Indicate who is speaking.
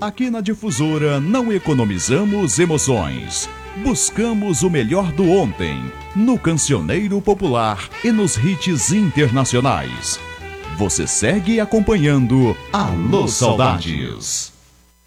Speaker 1: Aqui na Difusora não economizamos emoções. Buscamos o melhor do ontem, no cancioneiro popular e nos hits internacionais. Você segue acompanhando Alô Saudades.